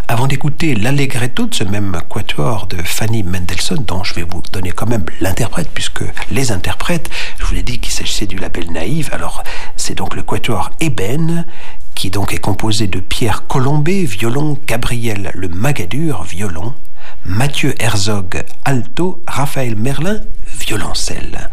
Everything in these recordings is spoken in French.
Avant d'écouter l'allegretto de ce même quatuor de Fanny Mendelssohn, dont je vais vous donner quand même l'interprète, puisque les interprètes, je vous l'ai dit qu'il s'agissait du label Naïve, alors c'est donc le quatuor Ébène, qui donc est composé de Pierre Colombet, violon, Gabriel Le Magadur, violon, Mathieu Herzog, alto, Raphaël Merlin, violoncelle.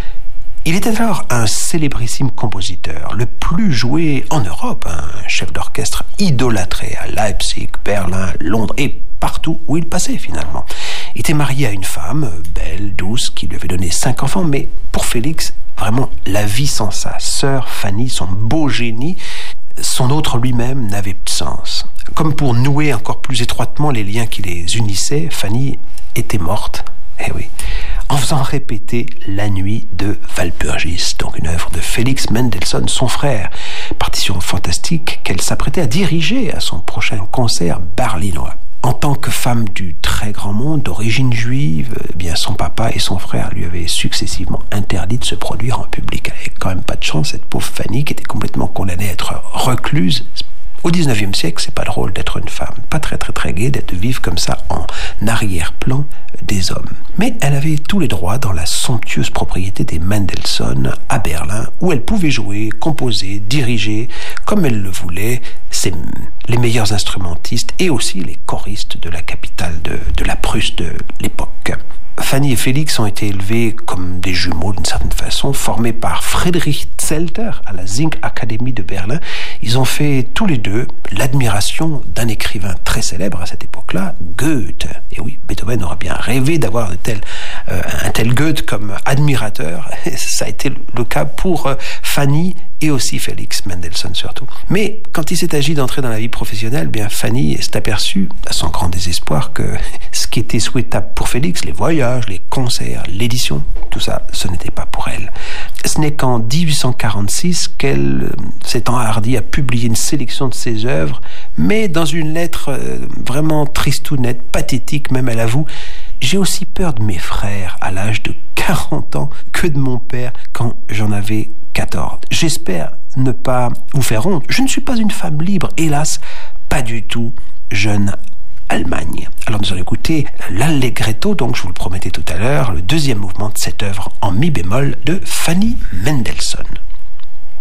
Il était alors un célébrissime compositeur, le plus joué en Europe, un chef d'orchestre idolâtré à Leipzig, Berlin, Londres et partout où il passait finalement. Il était marié à une femme, belle, douce, qui lui avait donné 5 enfants, mais pour Félix, vraiment la vie sans sa sœur Fanny, son beau génie, son autre lui-même n'avait de sens. Comme pour nouer encore plus étroitement les liens qui les unissaient, Fanny était morte, eh oui, en faisant répéter La Nuit de Walpurgis, donc une œuvre de Félix Mendelssohn, son frère. Partition fantastique qu'elle s'apprêtait à diriger à son prochain concert berlinois. En tant que femme du très grand monde, d'origine juive, eh bien son papa et son frère lui avaient successivement interdit de se produire en public. Elle avait quand même pas de chance, cette pauvre Fanny, qui était complètement condamnée à être recluse. Au 19e siècle, c'est pas drôle d'être une femme, pas très gai d'être vivre comme ça en arrière-plan des hommes. Mais elle avait tous les droits dans la somptueuse propriété des Mendelssohn à Berlin, où elle pouvait jouer, composer, diriger, comme elle le voulait, les meilleurs instrumentistes et aussi les choristes de la capitale de la Prusse de l'époque. Fanny et Félix ont été élevés comme des jumeaux d'une certaine façon, formés par Friedrich Zelter à la Singakademie de Berlin. Ils ont fait tous les deux l'admiration d'un écrivain très célèbre à cette époque-là, Goethe. Et oui, Beethoven aurait bien rêvé d'avoir un tel Goethe comme admirateur. Et ça a été le cas pour Fanny et aussi Félix Mendelssohn surtout. Mais quand il s'est agi d'entrer dans la vie professionnelle, bien Fanny s'est aperçue, à son grand désespoir, que ce qui était souhaitable pour Félix, les voyages, les concerts, l'édition, tout ça, ce n'était pas pour elle. Ce n'est qu'en 1846 qu'elle s'est enhardie à publier une sélection de ses œuvres, mais dans une lettre vraiment tristounette, pathétique même, elle avoue: j'ai aussi peur de mes frères à l'âge de 40 ans que de mon père quand j'en avais 14. J'espère ne pas vous faire honte. Je ne suis pas une femme libre, hélas, pas du tout, jeune Allemagne. Alors nous allons écouter l'allegretto, donc je vous le promettais tout à l'heure, le deuxième mouvement de cette œuvre en mi bémol de Fanny Mendelssohn.